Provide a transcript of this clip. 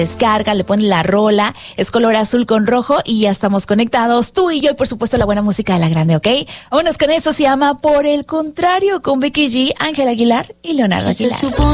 descarga, le pones la rola, es color azul con rojo y ya estamos conectados, tú y yo, y por supuesto la buena música de La Grande, ¿ok? Vámonos con esto, se llama Por el Contrario, con Becky G, Ángel Aguilar y Leonardo Aguilar.